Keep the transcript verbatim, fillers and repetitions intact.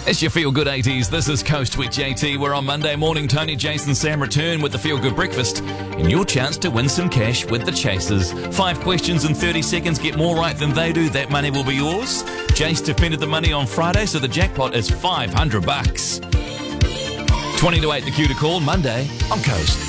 It's your Feel Good eighties. This is Coast with J T. We're on Monday morning. Tony, Jason, Sam return with the Feel Good Breakfast and your chance to win some cash with the Chasers. Five questions in thirty seconds. Get more right than they do. That money will be yours. Jace defended the money on Friday, so the jackpot is five hundred bucks. twenty to eight, the cue to call Monday on Coast.